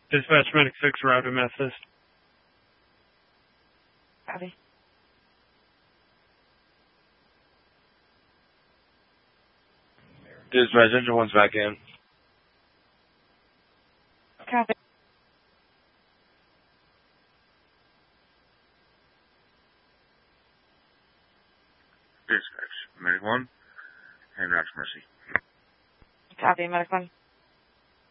Dispatch medic 6, arrived at Methodist. Copy. Dispatch, engine 1's back in. Copy. Dispatch, medic 1, and Rock Mercy. Copy, medic 1.